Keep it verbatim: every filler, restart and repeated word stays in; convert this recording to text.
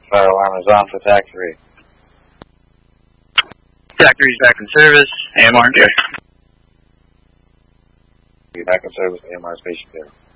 Fire alarm is on for T A C three. T A C three is back in service. A M R, check. Back in service, A M R station zero.